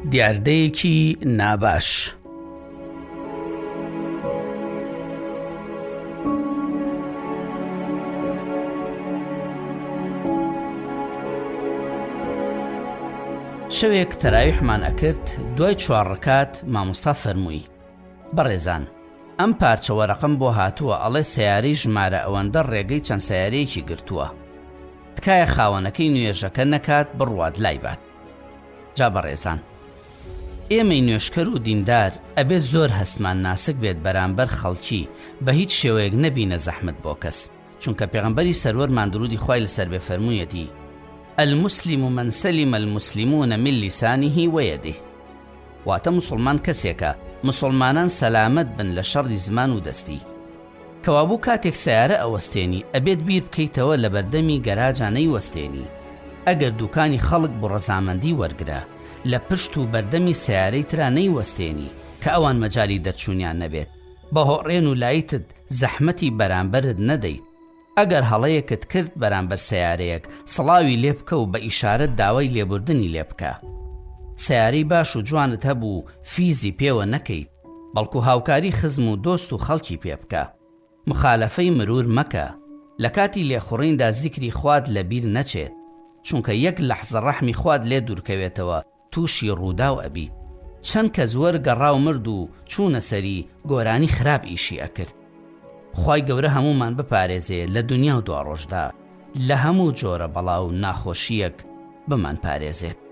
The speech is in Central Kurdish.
دیاردەیەکی ناباش. شەوێک تەراویحمان ئەکرد، دوای 4 ڕەکات مامۆستا فەرمووی: بەڕێزان، ئەم پارچە وەرەقەم بۆ هاتووە، ئەڵێ سەیارەی ژمارە ئەوەندە ڕێگەی چەند سەیارەیەکی گرتووە، تکایە خاوەنەکەی نوێژەکە نەکات بڕوات لای بات. جا بەڕێزان، ئێمەی نوێشکەر و دیندار ئەبێت زۆر هەستمان ناسک بێت بەرامبەر خەڵکی، بە هیچ شێوەیەک نەبینە زەحمت بۆ کەس، چونکە پێغەمبەری سەروەرمان درودی خوای لەسەر بێ فەرموویەتی: المسلم من سلم المسلمون من لسانه ويده. واتە مسلمان کەسێکە مسلمانان سەلامەت بن لە شەڕی زمان و دەستی. کەوابوو کاتێک سیارە ئەوەستێنی ئەبێت بیر بکەیتەوە لە بەردەمی گەراجانەی وەستێنی. ئەگەر دوکانی خەڵک بۆ ڕەزامەندی وەرگرە، لە پشت و بەردەمی سیارەی ترا نەیوەستێنی کە ئەوان مەجالی دەرچوونیان نەبێت، بە هۆڕێن و لایتت زەحمەتی بەرامبەرت نەدەیت. ئەگەر هەڵەیەکت کرد بەرامبەر سیارەیەک، سڵاوی لێ بکە و بە ئیشارەت داوای لێبوردنی لێ بکە. سیارەی باش و جوانت هەبوو، فیزی پێوە نەکەیت، بەڵکو هاوکاری خزم و دۆست و خەڵکی پێ بکە. مخالەفەی مرور مەکە، لە کاتی لێخوڕیندا زیکری خواد لەبیر نەچێت، چونکە یەک لەحزە ڕەحمی خواد لێ دوورکەوێتەوە تووشی ڕوودا و ئەبیت. چەند کە زۆر گەڕا و مرد و چوونە سەری، گۆرانی خراپ ئیشی ئەکرد. خوای گەورە هەمومان بپارێزێ لە دنیا و دوا ڕۆژدا لە هەموو جۆرە بەڵاو ناخۆشیەک بمان پارێزێت.